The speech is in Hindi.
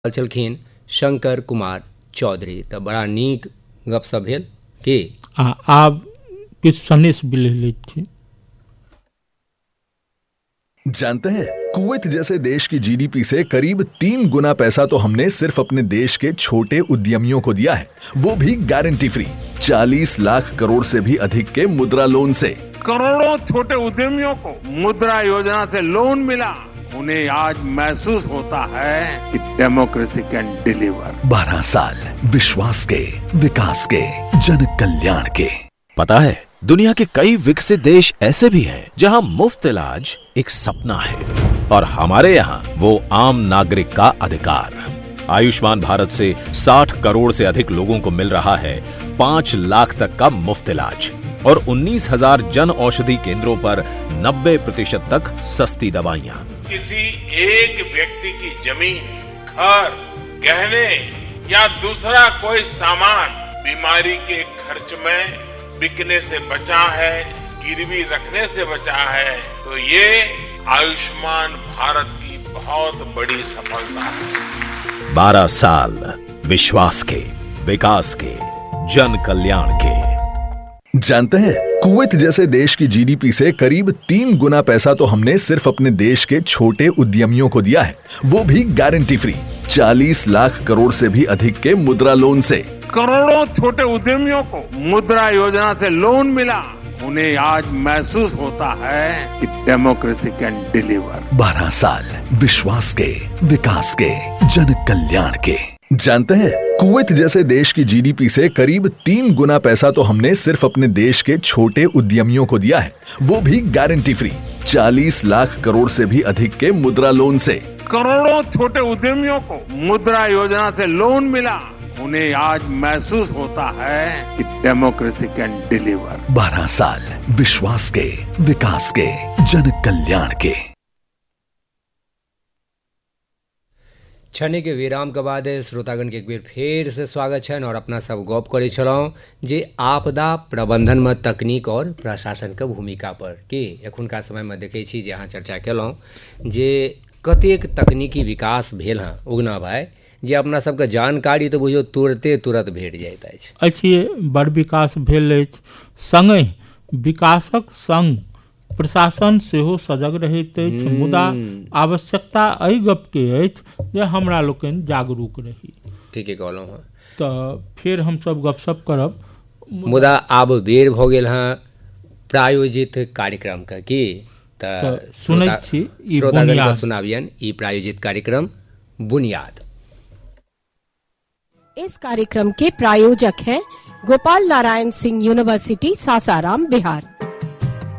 छलखिन शंकर कुमार चौधरी। तो बड़ा नीक गपशप भेल कि आब किछु सन्देश भी ले छी। जानते हैं, कुवैत जैसे देश की जीडीपी से करीब 3 गुना पैसा तो हमने सिर्फ अपने देश के छोटे उद्यमियों को दिया है, वो भी गारंटी फ्री। 40 लाख करोड़ से भी अधिक के मुद्रा लोन से करोड़ों छोटे उद्यमियों को मुद्रा योजना से लोन मिला। उन्हें आज महसूस होता है कि डेमोक्रेसी कैन डिलीवर। 12 साल विश्वास के, विकास के, जन कल्याण के। पता है, दुनिया के कई विकसित देश ऐसे भी हैं जहां मुफ्त इलाज एक सपना है और हमारे यहाँ वो आम नागरिक का अधिकार। आयुष्मान भारत से 60 करोड़ से अधिक लोगों को मिल रहा है 5 लाख तक का मुफ्त इलाज और 19,000 जन औषधि केंद्रों पर 90% तक सस्ती दवाइयाँ। किसी एक व्यक्ति की जमीन, घर, गहने या दूसरा कोई सामान बीमारी के खर्च में बिकने से बचा है, गिरवी रखने से बचा है, तो ये आयुष्मान भारत की बहुत बड़ी सफलता है। 12 साल विश्वास के, विकास के, जन कल्याण के। जानते हैं, कुवैत जैसे देश की जीडीपी से करीब 3 गुना पैसा तो हमने सिर्फ अपने देश के छोटे उद्यमियों को दिया है, वो भी गारंटी फ्री। 40 लाख करोड़ से भी अधिक के मुद्रा लोन से करोड़ों छोटे उद्यमियों को मुद्रा योजना से लोन मिला। उन्हें आज महसूस होता है कि डेमोक्रेसी कैन डिलीवर। 12 साल विश्वास के, विकास के, जन कल्याण के। जानते हैं, कुवैत जैसे देश की जीडीपी से करीब 3 गुना पैसा तो हमने सिर्फ अपने देश के छोटे उद्यमियों को दिया है, वो भी गारंटी फ्री। 40 लाख करोड़ से भी अधिक के मुद्रा लोन से करोड़ों छोटे उद्यमियों को मुद्रा योजना से लोन मिला। उन्हें आज महसूस होता है कि डेमोक्रेसी कैन डिलीवर। 12 साल विश्वास के, विकास के, जन कल्याण के। छने के विराम के बाद श्रोतागण के एक बेर फेर से स्वागत है और अपना सब गप करे छलौं जे आपदा प्रबंधन में तकनीक और प्रशासन के भूमिका पर कि एखुनका समय में देखे छी जे अहाँ चर्चा केलौं जे कतेक तकनीकी विकास भेल हँ उगना भाई, जे अपना सबके जानकारी तो बुझियो तुरत भेट जाइत अछि। बड़ विकास भेल अछि, संगहि विकासक संग प्रशासन सेहो सजग रहैत अछि, मुदा आवश्यकता एहि गप के अछि जे हमरा लोकनि जागरूक रही। ठीके कहलहुँ हँ। तऽ फेर हमसब गपशप करब, मुदा आब बेर भऽ गेल हँ प्रायोजित कार्यक्रम का कि सुनैत छी श्रोतागण के सुनाबियन ई प्रायोजित कार्यक्रम बुनियाद। इस कार्यक्रम के प्रायोजक हैं गोपाल नारायण सिंह यूनिवर्सिटी सासाराम बिहार।